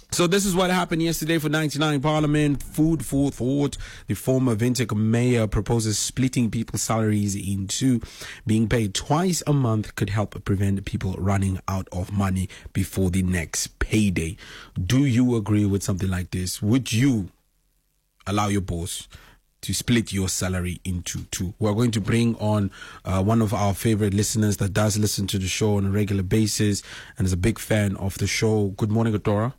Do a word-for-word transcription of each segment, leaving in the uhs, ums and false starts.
So this is what happened yesterday for ninety-nine Parliament. Food for thought. The former Windhoek mayor proposes splitting people's salaries in two. Being paid twice a month could help prevent people running out of money before the next payday. Do you agree with something like this? Would you allow your boss to split your salary into two? We're going to bring on uh, one of our favorite listeners that does listen to the show on a regular basis and is a big fan of the show. Good morning, Adora.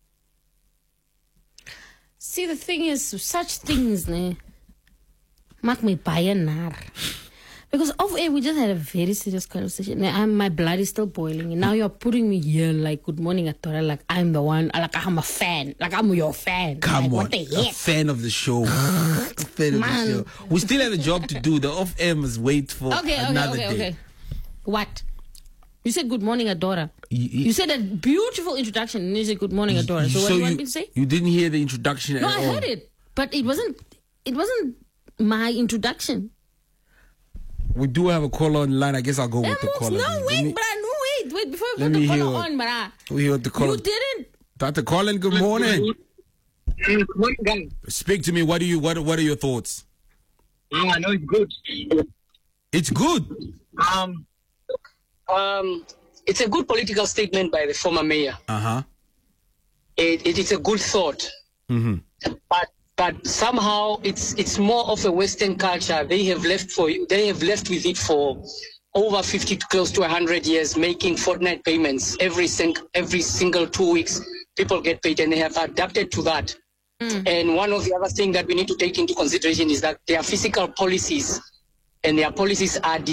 See, the thing is, such things ne, make me buy a nar. Because off air, we just had a very serious conversation. I'm, my blood is still boiling. And now you're putting me here like, good morning, Atora, like I'm the one, like I'm a fan. Like I'm your fan. Come like, on, what the a heck? fan of the show. A fan of Man. the show. We still have a job to do. The off air must wait for Okay, okay, another okay, day. okay. What? You said good morning, Adora. You, you, You said a beautiful introduction and you said good morning, Adora. So what do you want me to say? You didn't hear the introduction No, at I all. heard it. But it wasn't, it wasn't my introduction. We do have a caller online. I guess I'll go with the No, caller. no, Let wait, me- bruh, no, wait, wait, before we let put me the hear caller what- on, bruh. We hear the caller. You didn't. Doctor Colin, good morning. Good morning, guys. Speak to me. What do you? What? What are your thoughts? Yeah, I know it's good. It's good. Um, um, it's a good political statement by the former mayor. Uh huh. It, it is a good thought, Mm-hmm. but but somehow it's it's more of a Western culture. They have left for they have left with it for over fifty to close to a hundred years, making fortnight payments every sing, every single two weeks. People get paid, and they have adapted to that. Mm. And one of the other things that we need to take into consideration is that their fiscal policies and their policies are